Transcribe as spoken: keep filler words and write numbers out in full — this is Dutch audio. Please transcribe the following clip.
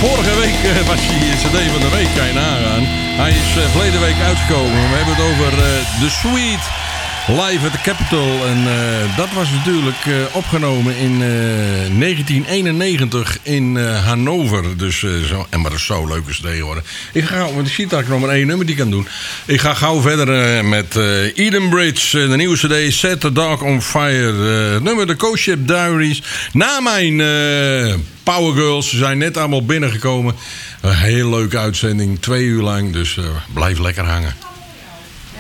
vorige week uh, was die C D van de week, kan je nagaan. Hij is uh, verleden week uitgekomen. We hebben het over uh, The Sweet live at the Capitol. En uh, dat was natuurlijk uh, opgenomen in uh, negentien eenennegentig in uh, Hannover. Dus, uh, zo, en maar dat is zo leuke C D geworden. Ik ga gauw, want ik zie dat ik nog maar één nummer die kan doen. Ik ga gauw verder uh, met uh, Eden Bridge, uh, de nieuwe C D Set the Dog on Fire. Uh, het nummer The Coast Ship Diaries. Na mijn uh, Power Girls, ze zijn net allemaal binnengekomen. Een hele leuke uitzending, twee uur lang. Dus uh, blijf lekker hangen.